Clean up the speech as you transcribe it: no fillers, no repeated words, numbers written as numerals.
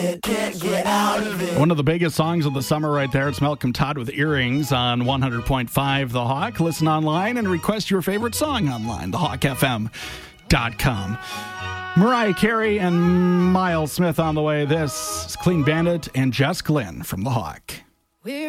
Can't get out of it. One of the biggest songs of the summer right there. It's Malcolm Todd with Earrings on 100.5 The Hawk. Listen online and request your favorite song online, thehawkfm.com. Mariah Carey and Miles Smith on the way. This is Clean Bandit and Jess Glynn from The Hawk.